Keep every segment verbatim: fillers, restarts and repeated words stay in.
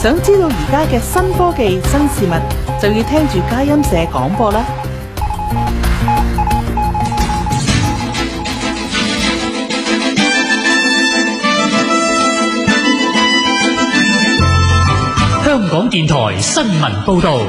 想知道而家嘅新科技、新事物，就要聽住佳音社廣播啦。 香港電台新聞報道。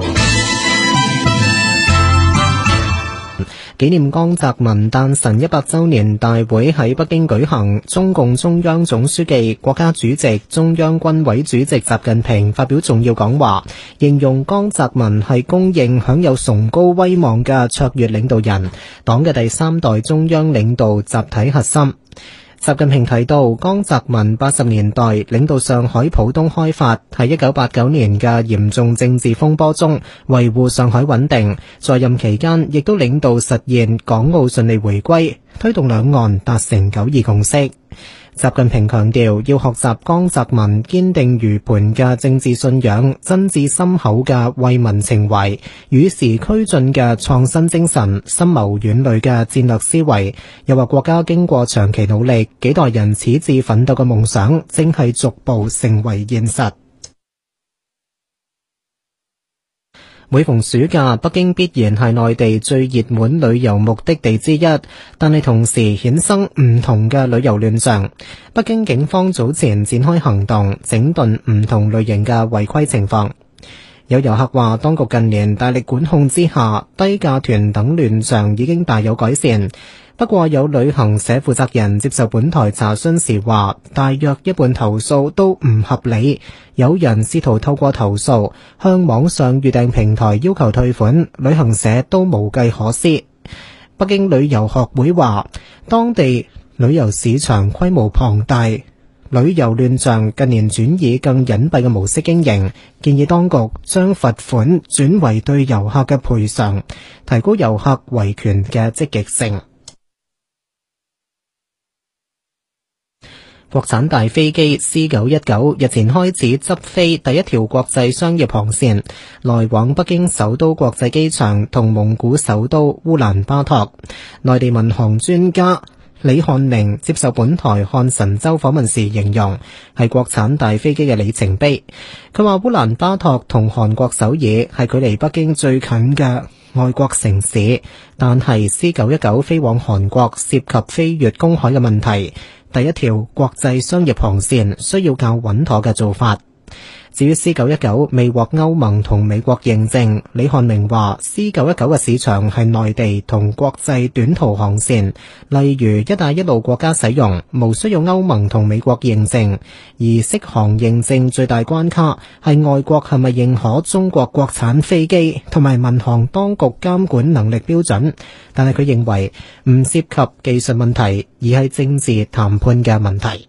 紀念江澤民誕辰一百周年大會喺北京舉行，中共中央總書記、國家主席、中央軍委主席習近平發表重要講話，形容江澤民係公認享有崇高威望嘅卓越領導人，黨嘅第三代中央領導集體核心。習近平提到，江澤民八十年代領導上海浦東開發，喺一九八九年嘅嚴重政治風波中維護上海穩定，在任期間亦都領導實現港澳順利回歸，推動兩岸達成九二共識。習近平強調，要學習江澤民堅定如磐嘅政治信仰、真摯深厚嘅為民情懷、與時俱進嘅創新精神、深謀遠慮嘅戰略思維。又話國家經過長期努力，幾代人矢志奮鬥嘅夢想正係逐步成為現實。每逢暑假，北京必然係內地最熱門旅遊目的地之一，但係同時衍生唔同嘅旅遊亂象。北京警方早前展開行動，整頓唔同類型嘅違規情況。有遊客話，當局近年大力管控之下，低價團等亂象已經大有改善。不過有旅行社負責人接受本台查詢時話，大約一半投訴都唔合理，有人試圖透過投訴向網上預訂平台要求退款，旅行社都無計可施。北京旅遊學會話，當地旅遊市場規模龐大，旅遊亂象近年轉以更隱蔽嘅模式經營，建議當局將罰款轉為對遊客嘅賠償，提高遊客維權嘅積極性。國產大飛機 C 九一九日前開始執飛第一條國際商業航線，來往北京首都國際機場同蒙古首都烏蘭巴托。內地民航專家李漢寧接受本台漢神州訪問時形容，係國產大飛機嘅里程碑。佢話烏蘭巴托同韓國首爾係距離北京最近嘅外國城市，但係 C 九一九飛往韓國涉及飛越公海嘅問題，第一條國際商業航線需要較穩妥嘅做法。至於 C 九一九未獲歐盟同美國認證，李漢明話 C 九一九嘅市場係內地同國際短途航線，例如一帶一路國家使用，無需要歐盟同美國認證。而適航認證最大關卡係外國係咪認可中國國產飛機同埋民航當局監管能力標準，但係佢認為唔涉及技術問題，而係政治談判嘅問題。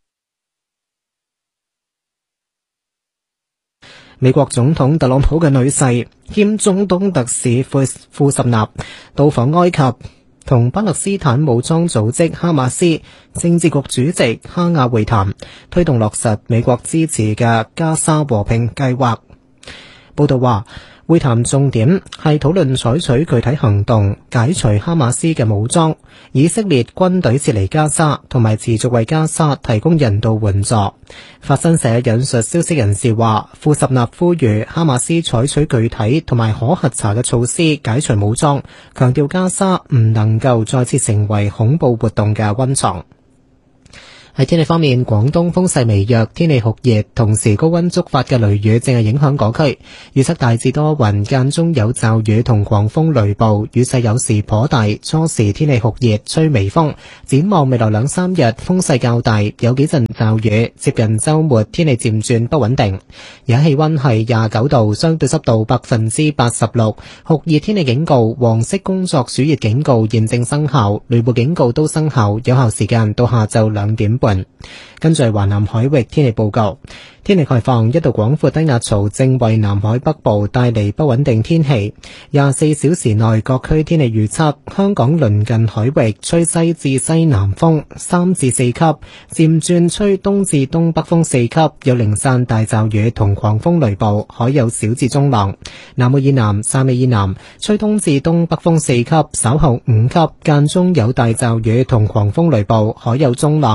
美國總統特朗普嘅女婿兼中東特使庫庫什納到訪埃及，同巴勒斯坦武裝組織哈馬斯政治局主席哈亞會談，推動落實美國支持嘅加沙和平計劃。報道話，會談重點係討論採取具體行動解除哈馬斯嘅武裝，以色列軍隊撤離加沙，同埋持續為加沙提供人道援助。法新社引述消息人士話，庫什納呼籲哈馬斯採取具體同埋可核查嘅措施解除武裝，強調加沙唔能夠再次成為恐怖活動嘅溫床。喺天氣方面，廣東風勢微弱，天氣酷熱，同時高溫觸發嘅雷雨正係影響嗰區。預測大致多雲，間中有驟雨同狂風雷暴，雨勢有時頗大，初時天氣酷熱，吹微風。展望未來兩三日風勢較大，有幾陣驟雨，接近週末天氣漸轉不穩定。而家氣溫係廿九度，相對濕度百分之八十六，酷熱天氣警告、黃色工作暑熱警告現正生效，雷暴警告都生效，有效時間到下晝兩點半。跟住華南海域天氣報告，天氣概況，一道廣闊低壓槽正為南海北部帶嚟不穩定天氣。廿四小時內各區天氣預測，香港鄰近海域吹西至西南風三至四級，漸轉吹東至東北風四級，有零散大驟雨同狂風雷暴，海有小至中浪。南澳以南、汕尾以南吹東至東北風四級，稍後五級，間中有大驟雨同狂風雷暴，海有中浪。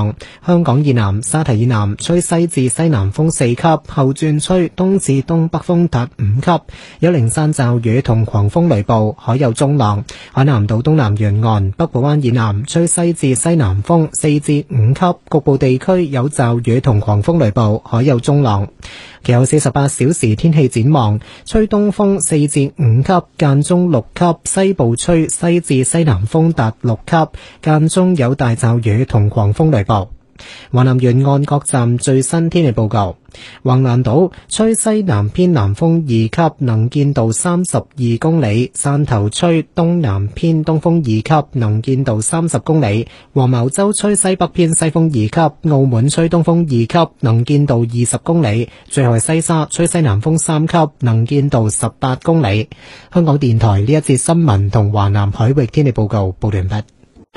香港以南、沙提以南吹西至西南風四級，後轉吹東至東北風達五級，有零散驟雨同狂風雷暴，海有中浪。海南島東南沿岸、北部灣以南吹西至西南風四至五級，局部地區有驟雨同狂風雷暴，海有中浪。其後四十八小時天氣展望，吹東風四至五級，間中六級，西部吹西至西南風達六級，間中有大驟雨同狂風雷暴。華南沿岸各站最新天氣報告：橫瀾島吹西南偏南風二級，能見度三十二公里；汕頭吹東南偏東風二級，能見度三十公里；黃茅洲吹西北偏西風二級；澳門吹東風二級，能見度二十公里；最後係西沙吹西南風三級，能見度十八公里。香港電台呢一節新聞同華南海域天氣報告報完畢。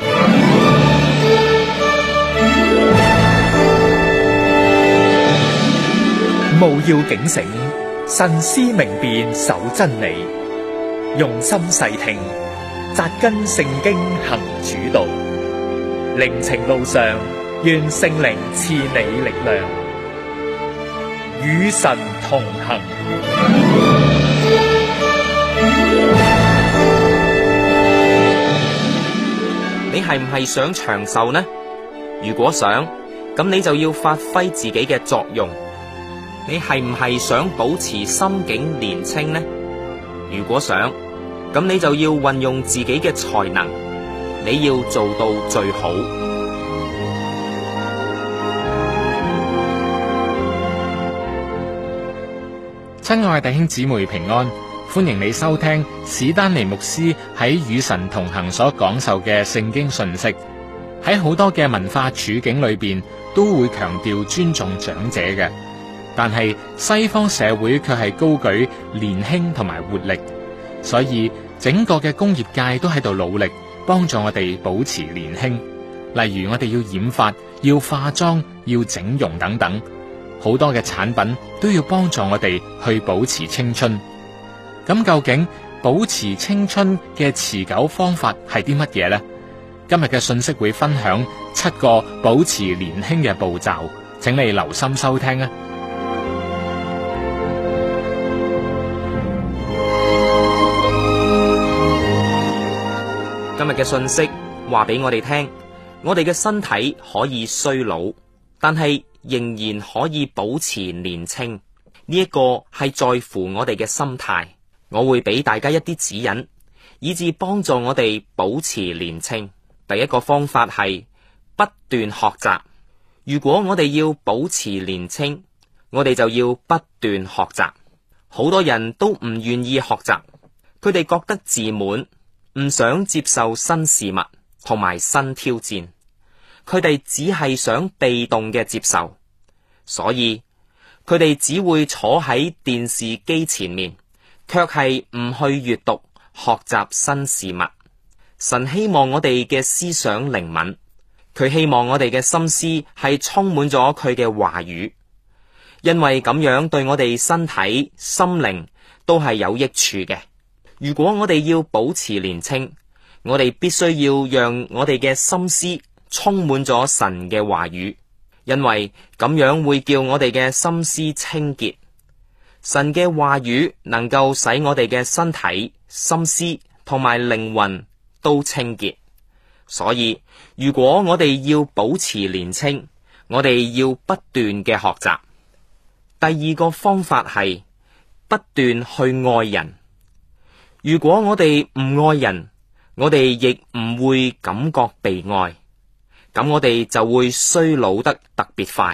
務要警醒，慎思明辨，守真理，用心細聽，扎根聖經行主道。靈程路上，願聖靈賜你力量，與神同行。 你係唔係想長壽呢？如果想，咁你就要發揮自己嘅作用。你係唔係想保持心境年輕呢？如果想，咁你就要運用自己嘅才能，你要做到最好。 親愛弟兄姊妹平安，歡迎你收聽史丹尼牧師喺與神同行所講授嘅聖經信息。喺好多嘅文化處境裏邊，都會強調尊重長者嘅。但係西方社會卻係高舉年輕同埋活力，所以整個嘅工業界都喺度努力幫助我哋保持年輕。例如我哋要染髮、要化妝、要整容等等，好多嘅產品都要幫助我哋去保持青春。咁究竟保持青春嘅持久方法係啲乜嘢呢？今日嘅信息會分享七個保持年輕嘅步驟，請你留心收聽啊！ 今日嘅信息話俾我哋聽，我哋嘅身體可以衰老，但係仍然可以保持年輕。呢一個係在乎我哋嘅心態。我會俾大家一啲指引，以致幫助我哋保持年輕。第一個方法係不斷學習。如果我哋要保持年輕，我哋就要不斷學習。好多人都唔願意學習，佢哋覺得自滿，唔想接受新事物同埋新挑戰，佢哋只係想被動嘅接受，所以佢哋只會坐喺電視機前面，卻係唔去閱讀學習新事物。神希望我哋嘅思想靈敏，佢希望我哋嘅心思係充滿咗佢嘅話語，因為咁樣對我哋身體、心靈都係有益處嘅。如果我哋要保持年輕，我哋必須要讓我哋嘅心思充滿咗神嘅話語，因為咁樣會叫我哋嘅心思清潔。神嘅話語能夠使我哋嘅身體、心思同埋靈魂都清潔。所以，如果我哋要保持年輕，我哋要不斷嘅學習。第二個方法係不斷去愛人。如果我哋唔愛人，我哋亦唔會感覺被愛，咁我哋就會衰老得特別快。